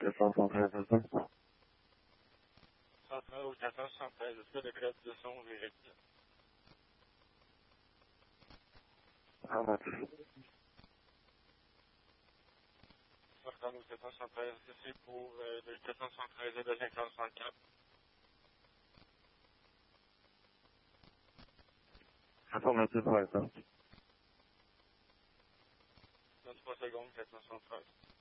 473. Central au 473, est-ce que le code de son vérifie? Central au 473, c'est pour le 473 de 564. 426, ouais, ça. 23 secondes, 473.